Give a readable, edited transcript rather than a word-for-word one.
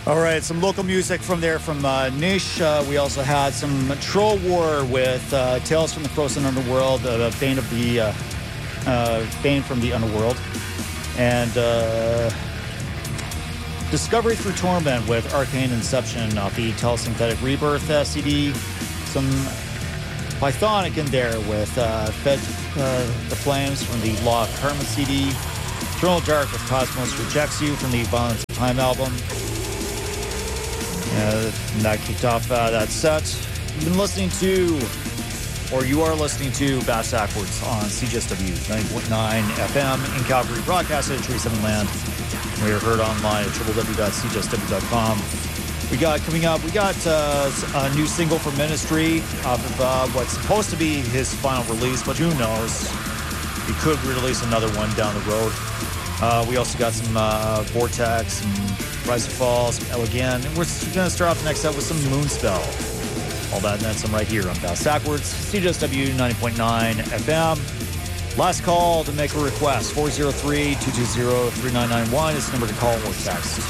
All right, some local music from Niche. We also had some Troll War with Tales from the Frozen Underworld, Bane from the Underworld, and Discovery Through Torment with Arcane Inception off the Telesynthetic Rebirth CD. Some Pythonic in there with Fed the Flames from the Law of Karma CD. Eternal Dark with Cosmos Rejects You from the Violence of Time album. And that kicked off that set. You've been listening to, or you are listening to, Bass Backwards on CJSW 90.9 FM in Calgary, broadcasted at Tree 7 Land. We are heard online at www.cjsw.com. We got a new single from Ministry off of what's supposed to be his final release, but who knows? He could release another one down the road. We also got some Vortex, some Rise and Fall, some Elegant, and we're going to start off the next set with some Moonspell. All that and then some right here on Bass Backwards, CJSW 90.9 FM. Last call to make a request, 403-220-3991 is the number to call or text.